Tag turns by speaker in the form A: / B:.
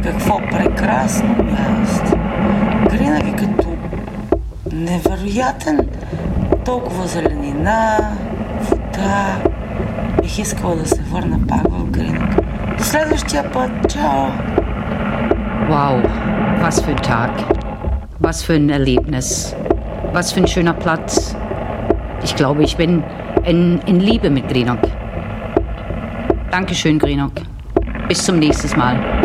A: Какво прекрасно място! Гринак е като невероятен, толкова зеленина, вода. Бих искала да се върна пак в Гринак. До следващия път. Чао!
B: Wow, was für ein Tag. Was für ein Erlebnis. Was für ein schöner Platz. Ich glaube, ich bin in Liebe mit Greenock. Dankeschön, Greenock. Bis zum nächsten Mal.